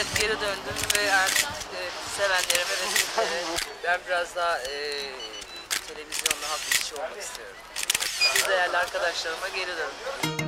Evet, geri döndüm ve artık sevenlerime ve sizlere ben biraz daha televizyonda halk işi olmak istiyorum. Siz değerli arkadaşlarıma geri döndüm.